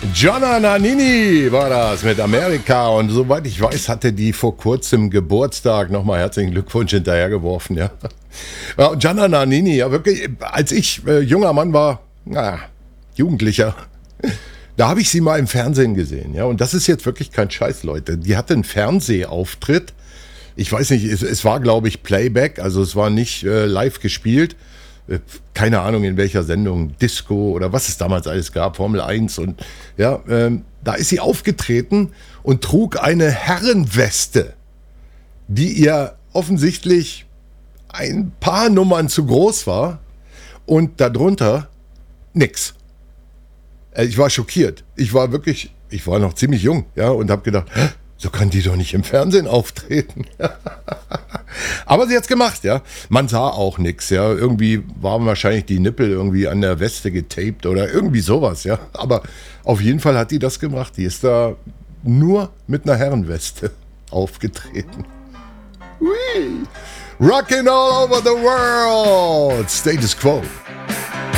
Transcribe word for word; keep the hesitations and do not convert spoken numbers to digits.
Gianna Nannini war das mit Amerika und soweit ich weiß, hatte die vor kurzem Geburtstag. Nochmal herzlichen Glückwunsch hinterhergeworfen, ja. Ja, Gianna Nannini, ja wirklich, als ich äh, junger Mann war, naja, Jugendlicher, da habe ich sie mal im Fernsehen gesehen, ja. Und das ist jetzt wirklich kein Scheiß, Leute. Die hatte einen Fernsehauftritt. Ich weiß nicht, es, es war, glaube ich, Playback, also es war nicht äh, live gespielt. Keine Ahnung in welcher Sendung, Disco oder was es damals alles gab, Formel eins und ja, ähm, da ist sie aufgetreten und trug eine Herrenweste, die ihr offensichtlich ein paar Nummern zu groß war und darunter nix. Ich war schockiert. Ich war wirklich, ich war noch ziemlich jung, ja, und habe gedacht, hä? So kann die doch nicht im Fernsehen auftreten. Aber sie hat's gemacht, ja. Man sah auch nichts, ja. Irgendwie waren wahrscheinlich die Nippel irgendwie an der Weste getaped oder irgendwie sowas, ja. Aber auf jeden Fall hat die das gemacht. Die ist da nur mit einer Herrenweste aufgetreten. Whee! Rockin' all over the world. Status Quo.